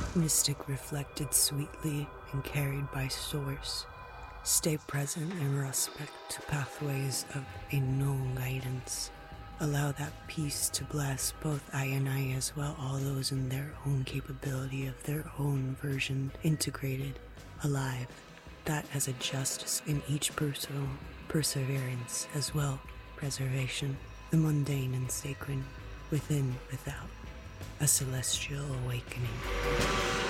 Mystic reflected sweetly and carried by source. Stay present in respect to pathways of a known guidance. Allow that peace to bless both I and I as well, all those in their own capability of their own version, integrated, alive. That as a justice in each personal perseverance as well, preservation, the mundane and sacred, within, without, a celestial awakening.